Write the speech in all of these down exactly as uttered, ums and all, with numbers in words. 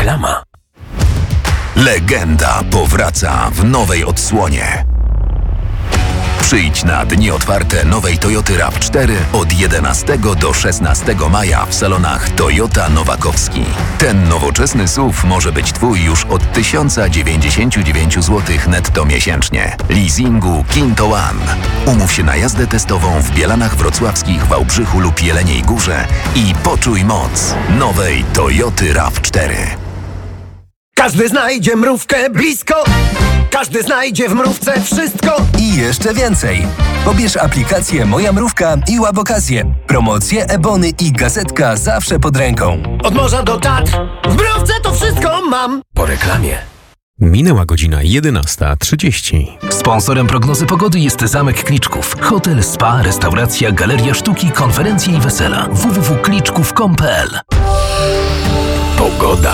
Reklama. Legenda powraca w nowej odsłonie. Przyjdź na dni otwarte nowej Toyoty raw cztery od jedenastego do szesnastego maja w salonach Toyota Nowakowski. Ten nowoczesny S U V może być Twój już od tysiąc dziewięćdziesiąt dziewięć złotych netto miesięcznie. Leasingu Kinto One. Umów się na jazdę testową w Bielanach Wrocławskich, Wałbrzychu lub Jeleniej Górze i poczuj moc nowej Toyoty raw cztery. Każdy znajdzie mrówkę blisko, każdy znajdzie w mrówce wszystko i jeszcze więcej. Pobierz aplikację Moja Mrówka i łap okazję. Promocje, e-bony i gazetka zawsze pod ręką. od morza do Tatr. W mrówce to wszystko mam. Po reklamie. Minęła godzina jedenasta trzydzieści. Sponsorem prognozy pogody jest Zamek Kliczków. Hotel, spa, restauracja, galeria sztuki, konferencje i wesela. w w w kropka kliczków kropka com kropka p l. Pogoda.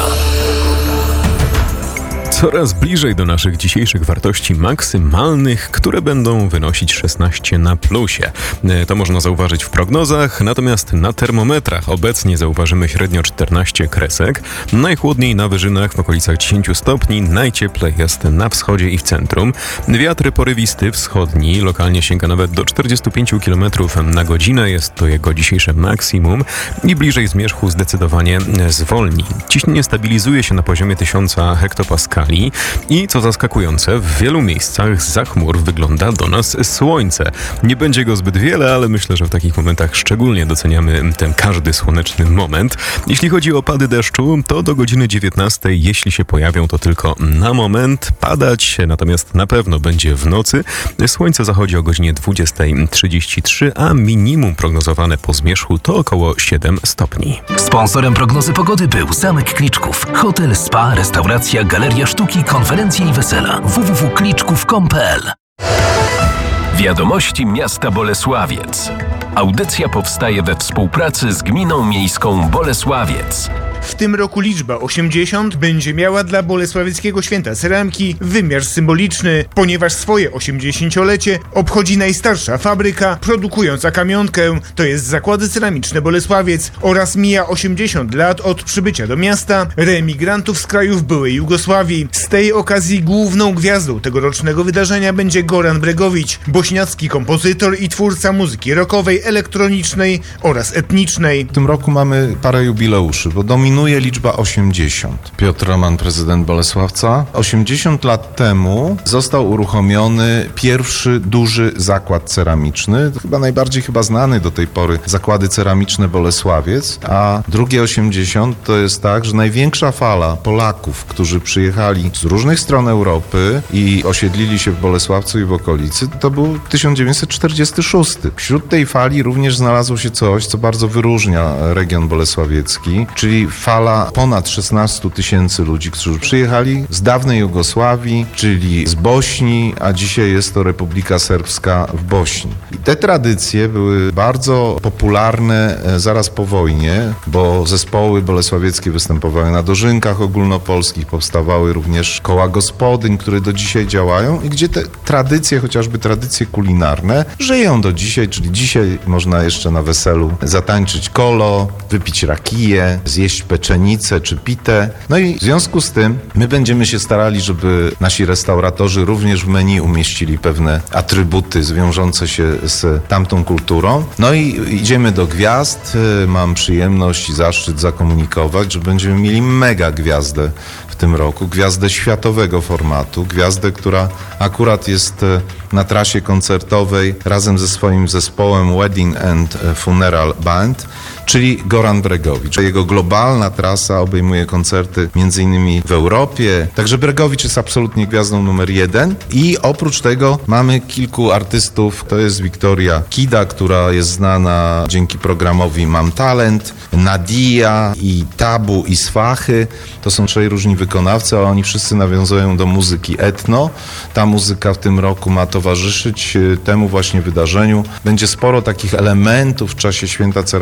Coraz bliżej do naszych dzisiejszych wartości maksymalnych, które będą wynosić szesnaście na plusie. To można zauważyć w prognozach, natomiast na termometrach obecnie zauważymy średnio czternaście kresek. Najchłodniej na wyżynach w okolicach dziesięć stopni, najcieplej jest na wschodzie i w centrum. Wiatr porywisty wschodni lokalnie sięga nawet do czterdzieści pięć kilometrów na godzinę, jest to jego dzisiejsze maksimum i bliżej zmierzchu zdecydowanie zwolni. Ciśnienie stabilizuje się na poziomie tysiąc hektopaskali. I co zaskakujące, w wielu miejscach zza chmur wygląda do nas słońce. Nie będzie go zbyt wiele, ale myślę, że w takich momentach szczególnie doceniamy ten każdy słoneczny moment. Jeśli chodzi o opady deszczu, to do godziny dziewiętnastej, jeśli się pojawią, to tylko na moment. Padać natomiast na pewno będzie w nocy. Słońce zachodzi o godzinie dwudziesta trzydzieści trzy, a minimum prognozowane po zmierzchu to około siedem stopni. Sponsorem prognozy pogody był Zamek Kliczków. Hotel, spa, restauracja, galeria sztuki, konferencje i wesela. w w w kropka kliczków kropka com kropka p l. Wiadomości miasta Bolesławiec. Audycja powstaje we współpracy z Gminą Miejską Bolesławiec. W tym roku liczba osiemdziesiąt będzie miała dla Bolesławieckiego Święta Ceramiki wymiar symboliczny, ponieważ swoje osiemdziesięciolecie obchodzi najstarsza fabryka produkująca kamionkę, to jest Zakłady Ceramiczne Bolesławiec, oraz mija osiemdziesiąt lat od przybycia do miasta reemigrantów z krajów byłej Jugosławii. Z tej okazji główną gwiazdą tegorocznego wydarzenia będzie Goran Bregowicz, bośniacki kompozytor i twórca muzyki rockowej, elektronicznej oraz etnicznej. W tym roku mamy parę jubileuszy, bo dominuje liczba osiemdziesiąt. Piotr Roman, prezydent Bolesławca. osiemdziesiąt lat temu został uruchomiony pierwszy duży zakład ceramiczny, chyba najbardziej chyba znany do tej pory Zakłady Ceramiczne Bolesławiec, a drugie osiemdziesiąt to jest tak, że największa fala Polaków, którzy przyjechali z różnych stron Europy i osiedlili się w Bolesławcu i w okolicy, to był tysiąc dziewięćset czterdziesty szósty. Wśród tej fali również znalazło się coś, co bardzo wyróżnia region bolesławiecki, czyli fala ponad szesnaście tysięcy ludzi, którzy przyjechali z dawnej Jugosławii, czyli z Bośni, a dzisiaj jest to Republika Serbska w Bośni. I te tradycje były bardzo popularne zaraz po wojnie, bo zespoły bolesławieckie występowały na dożynkach ogólnopolskich, powstawały również koła gospodyń, które do dzisiaj działają i gdzie te tradycje, chociażby tradycje kulinarne, żyją do dzisiaj, czyli dzisiaj można jeszcze na weselu zatańczyć kolo, wypić rakiję, zjeść peczenicę czy pitę. No i w związku z tym my będziemy się starali, żeby nasi restauratorzy również w menu umieścili pewne atrybuty zwiążące się z tamtą kulturą. No i idziemy do gwiazd. Mam przyjemność i zaszczyt zakomunikować, że będziemy mieli mega gwiazdę w tym roku, gwiazdę światowego formatu, gwiazdę, która akurat jest na trasie koncertowej razem ze swoim zespołem Wedding and Funeral Band, czyli Goran Bregowicz. Jego globalna trasa obejmuje koncerty między innymi w Europie, także Bregowicz jest absolutnie gwiazdą numer jeden i oprócz tego mamy kilku artystów, to jest Wiktoria Kida, która jest znana dzięki programowi Mam Talent, Nadia i Tabu i Swachy, to są trzej różni wykonawcy, a oni wszyscy nawiązują do muzyki etno. Ta muzyka w tym roku ma towarzyszyć temu właśnie wydarzeniu. Będzie sporo takich elementów w czasie Święta Ceramiki,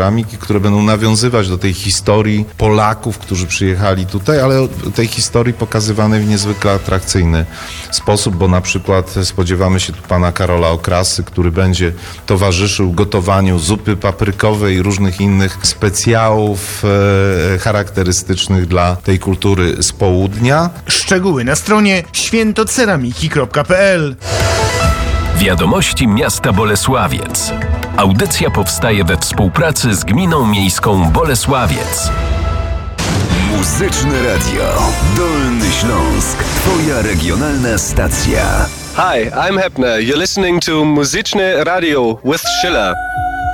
które będą nawiązywać do tej historii Polaków, którzy przyjechali tutaj, ale tej historii pokazywanej w niezwykle atrakcyjny sposób, bo na przykład spodziewamy się tu pana Karola Okrasy, który będzie towarzyszył gotowaniu zupy paprykowej i różnych innych specjałów e, charakterystycznych dla tej kultury z południa. Szczegóły na stronie świętoceramiki kropka p l. Wiadomości miasta Bolesławiec. Audycja powstaje we współpracy z Gminą Miejską Bolesławiec. Muzyczne Radio. Dolny Śląsk. Twoja regionalna stacja. Hi, I'm Hepner. You're listening to Muzyczne Radio with Schiller.